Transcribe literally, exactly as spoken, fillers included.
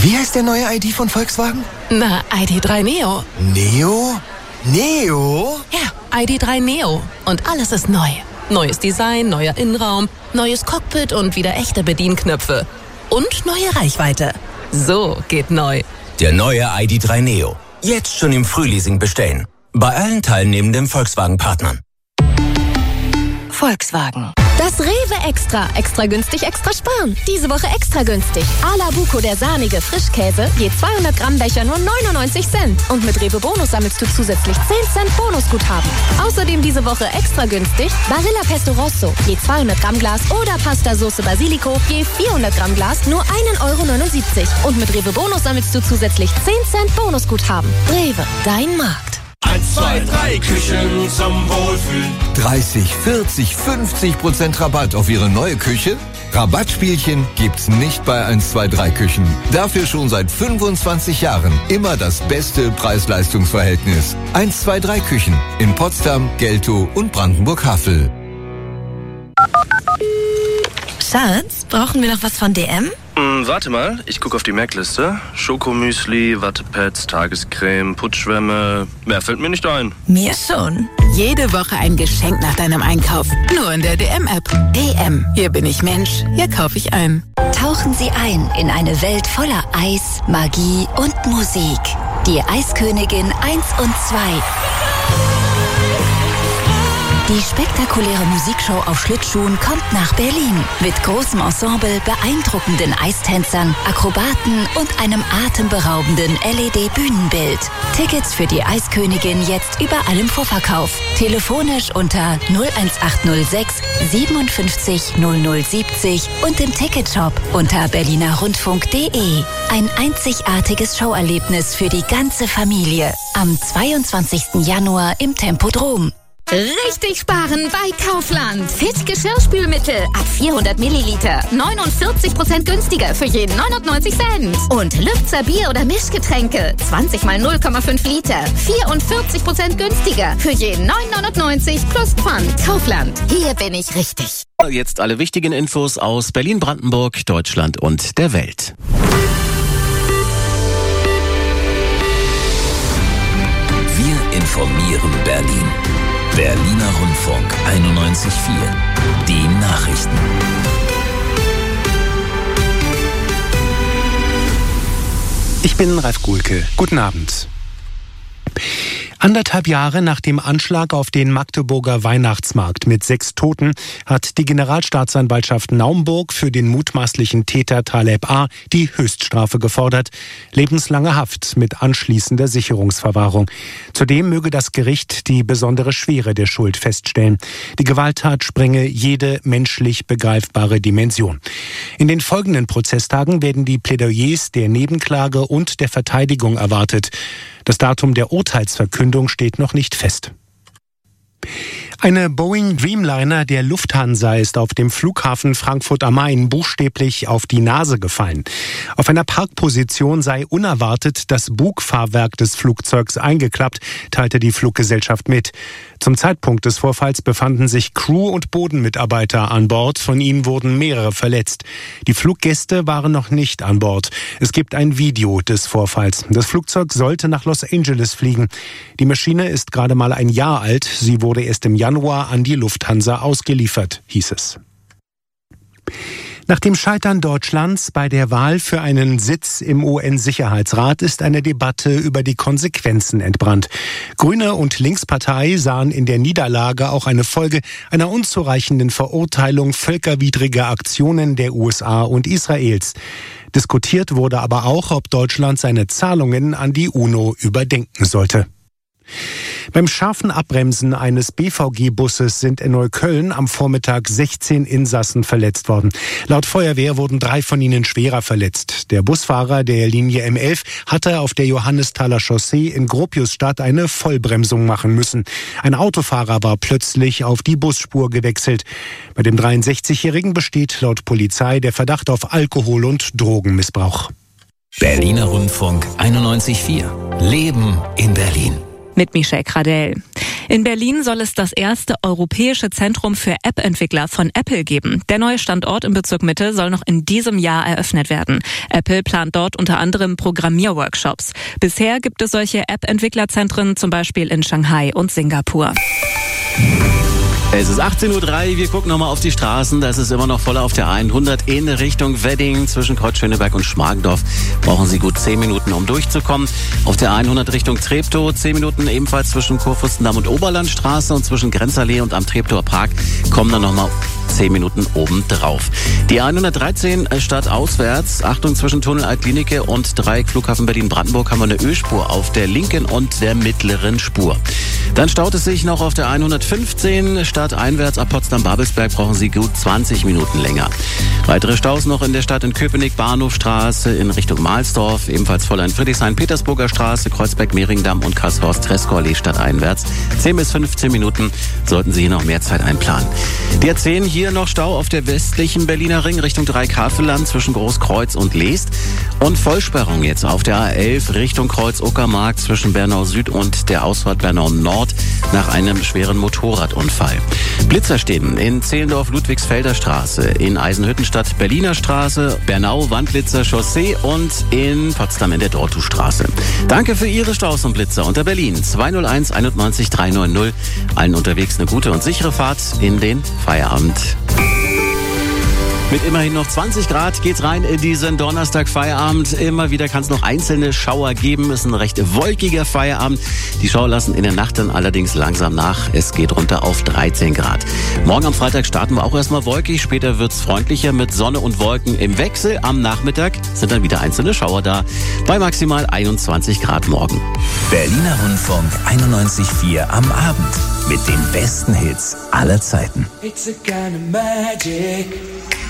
Wie heißt der neue I D von Volkswagen? Na, I D drei Neo. Neo? Neo? Ja, I D drei Neo. Und alles ist neu. Neues Design, neuer Innenraum, neues Cockpit und wieder echte Bedienknöpfe. Und neue Reichweite. So geht neu. Der neue I D drei Neo. Jetzt schon im Frühleasing bestellen. Bei allen teilnehmenden Volkswagen-Partnern. Volkswagen. Das Rewe Extra. Extra günstig, extra sparen. Diese Woche extra günstig. Ala Buco, der sahnige Frischkäse, je zweihundert Gramm Becher nur neunundneunzig Cent. Und mit Rewe Bonus sammelst du zusätzlich zehn Cent Bonusguthaben. Außerdem diese Woche extra günstig Barilla Pesto Rosso, je zweihundert Gramm Glas oder Pasta Soße Basilico, je vierhundert Gramm Glas nur ein Euro neunundsiebzig. Und mit Rewe Bonus sammelst du zusätzlich zehn Cent Bonusguthaben. Rewe, dein Markt. eins, zwei, drei Küchen zum Wohlfühlen. dreißig, vierzig, fünfzig Prozent Rabatt auf Ihre neue Küche? Rabattspielchen gibt's nicht bei eins, zwei, drei Küchen. Dafür schon seit fünfundzwanzig Jahren immer das beste Preis-Leistungs-Verhältnis. eins, zwei, drei Küchen in Potsdam, Geltow und Brandenburg-Havel. Schatz, brauchen wir noch was von D M? Hm, warte mal, ich gucke auf die Merkliste. Schokomüsli, Wattepads, Tagescreme, Putschwämme. Mehr fällt mir nicht ein. Mir schon. Jede Woche ein Geschenk nach deinem Einkauf. Nur in der D M-App. D M. Hier bin ich Mensch. Hier kaufe ich ein. Tauchen Sie ein in eine Welt voller Eis, Magie und Musik. Die Eiskönigin eins und zwei. Die spektakuläre Musikshow auf Schlittschuhen kommt nach Berlin. Mit großem Ensemble, beeindruckenden Eistänzern, Akrobaten und einem atemberaubenden L E D-Bühnenbild. Tickets für die Eiskönigin jetzt überall im Vorverkauf. Telefonisch unter null eins acht null sechs siebenundfünfzig null null siebzig und im Ticketshop unter berlinerrundfunk punkt de. Ein einzigartiges Showerlebnis für die ganze Familie. Am zweiundzwanzigsten Januar im Tempodrom. Richtig sparen bei Kaufland. Fit Geschirrspülmittel ab vierhundert Milliliter. neunundvierzig Prozent günstiger für jeden neunundneunzig Cent. Und Lübzer Bier- oder Mischgetränke. zwanzig mal null Komma fünf Liter. vierundvierzig Prozent günstiger für jeden neun neunundneunzig plus Pfand. Kaufland. Hier bin ich richtig. Jetzt alle wichtigen Infos aus Berlin, Brandenburg, Deutschland und der Welt. Wir informieren Berlin. Berliner Rundfunk einundneunzig Komma vier. Die Nachrichten. Ich bin Ralf Guhlke. Guten Abend. Anderthalb Jahre nach dem Anschlag auf den Magdeburger Weihnachtsmarkt mit sechs Toten hat die Generalstaatsanwaltschaft Naumburg für den mutmaßlichen Täter Taleb A. die Höchststrafe gefordert. Lebenslange Haft mit anschließender Sicherungsverwahrung. Zudem möge das Gericht die besondere Schwere der Schuld feststellen. Die Gewalttat sprenge jede menschlich begreifbare Dimension. In den folgenden Prozesstagen werden die Plädoyers der Nebenklage und der Verteidigung erwartet. Das Datum der Urteilsverkündung steht noch nicht fest. Eine Boeing Dreamliner der Lufthansa ist auf dem Flughafen Frankfurt am Main buchstäblich auf die Nase gefallen. Auf einer Parkposition sei unerwartet das Bugfahrwerk des Flugzeugs eingeklappt, teilte die Fluggesellschaft mit. Zum Zeitpunkt des Vorfalls befanden sich Crew- und Bodenmitarbeiter an Bord. Von ihnen wurden mehrere verletzt. Die Fluggäste waren noch nicht an Bord. Es gibt ein Video des Vorfalls. Das Flugzeug sollte nach Los Angeles fliegen. Die Maschine ist gerade mal ein Jahr alt. Sie wurde erst im Januar an die Lufthansa ausgeliefert, hieß es. Nach dem Scheitern Deutschlands bei der Wahl für einen Sitz im U N-Sicherheitsrat ist eine Debatte über die Konsequenzen entbrannt. Grüne und Linkspartei sahen in der Niederlage auch eine Folge einer unzureichenden Verurteilung völkerwidriger Aktionen der U S A und Israels. Diskutiert wurde aber auch, ob Deutschland seine Zahlungen an die UNO überdenken sollte. Beim scharfen Abbremsen eines B V G-Busses sind in Neukölln am Vormittag sechzehn Insassen verletzt worden. Laut Feuerwehr wurden drei von ihnen schwerer verletzt. Der Busfahrer der Linie M elf hatte auf der Johannesthaler Chaussee in Gropiusstadt eine Vollbremsung machen müssen. Ein Autofahrer war plötzlich auf die Busspur gewechselt. Bei dem dreiundsechzigjährigen besteht laut Polizei der Verdacht auf Alkohol- und Drogenmissbrauch. Berliner Rundfunk einundneunzig Komma vier. Leben in Berlin. Mit Michelle Kradell. In Berlin soll es das erste europäische Zentrum für App-Entwickler von Apple geben. Der neue Standort im Bezirk Mitte soll noch in diesem Jahr eröffnet werden. Apple plant dort unter anderem Programmierworkshops. Bisher gibt es solche App-Entwicklerzentren zum Beispiel in Shanghai und Singapur. Es ist achtzehn Uhr drei, wir gucken nochmal auf die Straßen. Da ist es immer noch voll auf der hundert in Richtung Wedding. Zwischen Kreuz Schöneberg und Schmargendorf brauchen Sie gut zehn Minuten, um durchzukommen. Auf der hundert Richtung Treptow zehn Minuten ebenfalls zwischen Kurfürstendamm und Oberlandstraße. Und zwischen Grenzallee und am Treptower Park kommen dann nochmal zehn Minuten oben drauf. Die hundertdreizehn stadtauswärts. Achtung, zwischen Tunnel Altklinike und Dreieck Flughafen Berlin-Brandenburg haben wir eine Ölspur auf der linken und der mittleren Spur. Dann staut es sich noch auf der hundertfünfzehn stadteinwärts ab Potsdam-Babelsberg, brauchen Sie gut zwanzig Minuten länger. Weitere Staus noch in der Stadt in Köpenick, Bahnhofstraße in Richtung Mahlsdorf, ebenfalls voller in Friedrichshain, Petersburger Straße, Kreuzberg, Mehringdamm und Karlshorst-Tresckow-Allee stadteinwärts. zehn bis fünfzehn Minuten sollten Sie hier noch mehr Zeit einplanen. Die A zehn hier noch Stau auf der westlichen Berliner Ring Richtung Dreieck-Havelland zwischen Großkreuz und Leest. Und Vollsperrung jetzt auf der A elf Richtung Kreuz-Uckermark zwischen Bernau Süd und der Ausfahrt Bernau Nord nach einem schweren Motorradunfall. Blitzer stehen in Zehlendorf-Ludwigsfelder Straße, in Eisenhüttenstadt Berliner Straße, Bernau-Wandlitzer Chaussee und in Potsdam in der Dortustraße. Danke für Ihre Staus und Blitzer unter Berlin zwei null eins einundneunzig dreihundertneunzig. Allen unterwegs eine gute und sichere Fahrt in den Feierabend. Mit immerhin noch zwanzig Grad geht's rein in diesen Donnerstag Feierabend. Immer wieder kann es noch einzelne Schauer geben. Es ist ein recht wolkiger Feierabend. Die Schauer lassen in der Nacht dann allerdings langsam nach. Es geht runter auf dreizehn Grad. Morgen am Freitag starten wir auch erstmal wolkig. Später wird's freundlicher mit Sonne und Wolken im Wechsel. Am Nachmittag sind dann wieder einzelne Schauer da. Bei maximal einundzwanzig Grad morgen. Berliner Rundfunk einundneunzig Komma vier am Abend. Mit den besten Hits aller Zeiten. It's a kind of magic.